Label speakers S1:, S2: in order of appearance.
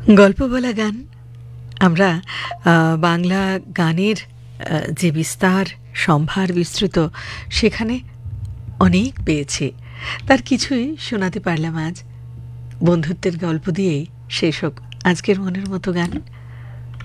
S1: গল্প বলা গান আমরা বাংলা গানের যে বিস্তার সম্ভার বিস্তৃত সেখানে অনেক পেয়েছি। তার কিছুই শোনাতে পারলাম আজ। বন্ধুত্বের গল্প দিয়েই শেষ হোক আজকের মনের মতো গান।